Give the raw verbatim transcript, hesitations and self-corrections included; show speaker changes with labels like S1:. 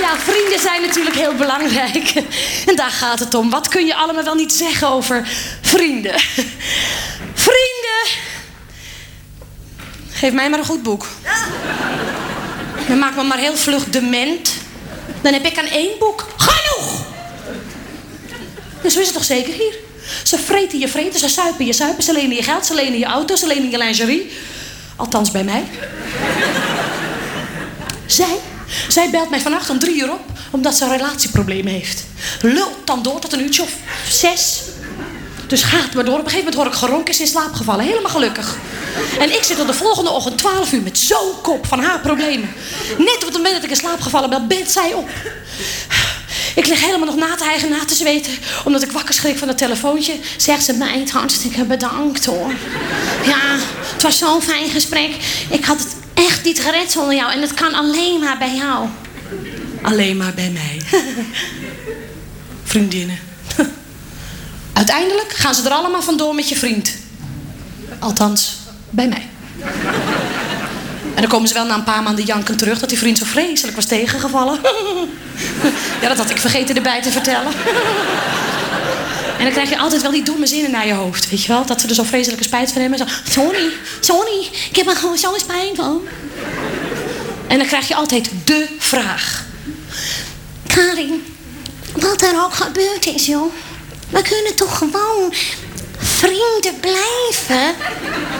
S1: Ja, vrienden zijn natuurlijk heel belangrijk. En daar gaat het om. Wat kun je allemaal wel niet zeggen over vrienden? Vrienden! Geef mij maar een goed boek. Dan maak me maar heel vlug dement. Dan heb ik aan één boek genoeg! En zo is het toch zeker hier? Ze vreten je vreten, ze suipen je suipen, ze lenen je geld, ze lenen je auto, ze lenen je lingerie. Althans bij mij. Zij, zij belt mij vannacht om drie uur op, omdat ze een relatieprobleem heeft. Lult dan door tot een uurtje of zes. Dus gaat maar door. Op een gegeven moment hoor ik geronk, is in slaap gevallen. Helemaal gelukkig. En ik zit tot de volgende ochtend twaalf uur met zo'n kop van haar problemen. Net op het moment dat ik in slaap gevallen ben, belt zij op. Ik lig helemaal nog na te hijgen, na te zweten. Omdat ik wakker schrik van het telefoontje. Zegt ze, meid, hartstikke bedankt hoor. Ja, het was zo'n fijn gesprek. Ik had het echt niet gered zonder jou. En het kan alleen maar bij jou. Alleen maar bij mij. Vriendinnen. Uiteindelijk gaan ze er allemaal vandoor met je vriend. Althans, bij mij. En dan komen ze wel na een paar maanden janken terug dat die vriend zo vreselijk was tegengevallen. Ja, dat had ik vergeten erbij te vertellen. En dan krijg je altijd wel die domme zinnen naar je hoofd, weet je wel? Dat ze er zo vreselijke spijt van hebben. Zo, sorry, sorry, ik heb er gewoon zo spijt van. En dan krijg je altijd de vraag. Karin, wat er ook gebeurd is, joh. We kunnen toch gewoon vrienden blijven?